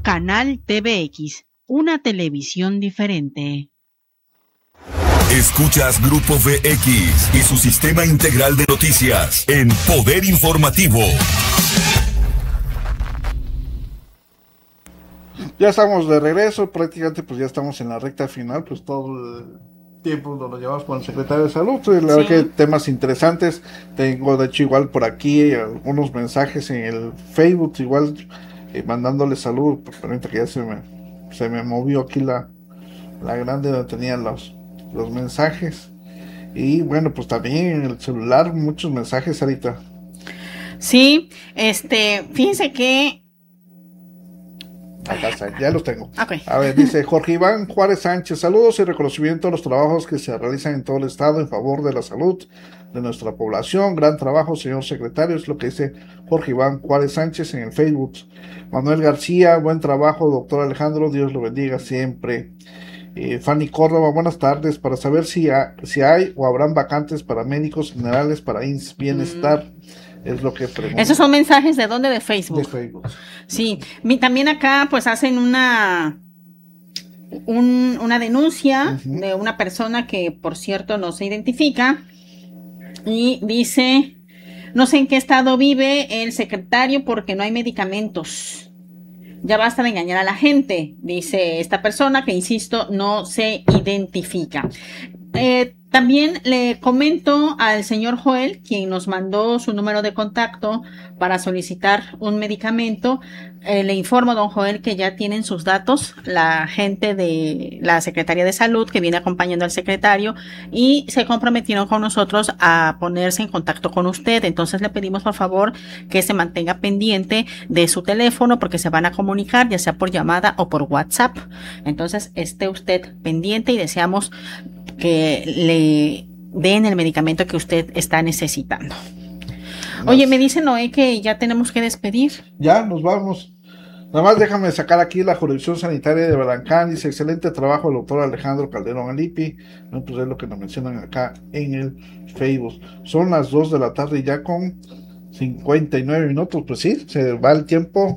Canal TVX, una televisión diferente. Escuchas Grupo VX y su sistema integral de noticias en Poder Informativo. Ya estamos de regreso, prácticamente pues ya estamos en la recta final, pues todo el tiempo nos lo llevamos con el secretario de Salud. La verdad que temas interesantes. Tengo de hecho igual por aquí algunos mensajes en el Facebook, igual mandándole salud, permita que ya se me movió aquí la grande donde tenían los mensajes. Y bueno, pues también en el celular muchos mensajes ahorita. Sí, fíjense que acá está, ya los tengo. Okay. A ver, dice Jorge Iván Juárez Sánchez: saludos y reconocimiento a los trabajos que se realizan en todo el estado en favor de la salud de nuestra población. Gran trabajo, señor secretario, es lo que dice Jorge Iván Juárez Sánchez en el Facebook. Manuel García: buen trabajo, doctor Alejandro, Dios lo bendiga siempre. Fanny Córdoba: buenas tardes, para saber si hay o habrán vacantes para médicos generales para IMSS Bienestar. Es lo que pregunto. ¿Esos son mensajes de dónde? De Facebook. De Facebook. Sí, también acá pues hacen una denuncia de una persona que por cierto no se identifica y dice: no sé en qué estado vive el secretario porque no hay medicamentos. Ya basta de engañar a la gente, dice esta persona que, insisto, no se identifica. También le comento al señor Joel, quien nos mandó su número de contacto para solicitar un medicamento. Le informo, don Joel, que ya tienen sus datos la gente de la Secretaría de Salud que viene acompañando al secretario y se comprometieron con nosotros a ponerse en contacto con usted. Entonces le pedimos por favor que se mantenga pendiente de su teléfono porque se van a comunicar ya sea por llamada o por WhatsApp. Entonces esté usted pendiente y deseamos que le den el medicamento que usted está necesitando. Oye, me dice Noé que ya tenemos que despedir. Ya, nos vamos. Nada más déjame sacar aquí la jurisdicción sanitaria de Balancán. Dice: excelente trabajo el doctor Alejandro Calderón Alipi. No, pues es lo que nos mencionan acá en el Facebook. Son las 2 de la tarde ya con 59 minutos. Pues sí, se va el tiempo.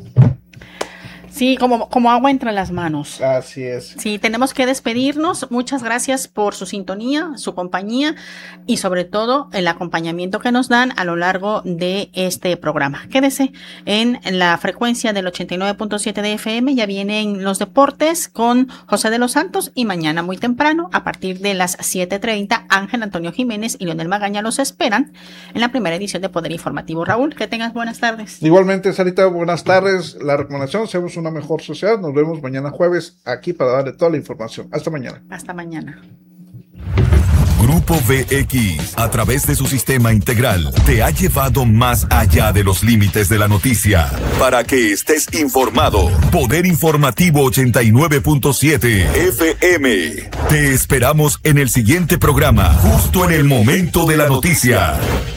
Sí, como agua entre las manos. Así es. Sí, tenemos que despedirnos. Muchas gracias por su sintonía, su compañía y sobre todo el acompañamiento que nos dan a lo largo de este programa. Quédese en la frecuencia del 89.7 de FM. Ya vienen los deportes con José de los Santos y mañana muy temprano, a partir de las 7:30, Ángel Antonio Jiménez y Leonel Magaña los esperan en la primera edición de Poder Informativo. Raúl, que tengas buenas tardes. Igualmente, Sarita, buenas tardes. La recomendación: seamos una mejor sociedad. Nos vemos mañana jueves aquí para darle toda la información. Hasta mañana. Hasta mañana. Grupo VX, a través de su sistema integral, te ha llevado más allá de los límites de la noticia para que estés informado. Poder Informativo 89.7 FM. Te esperamos en el siguiente programa, justo en el momento de la noticia.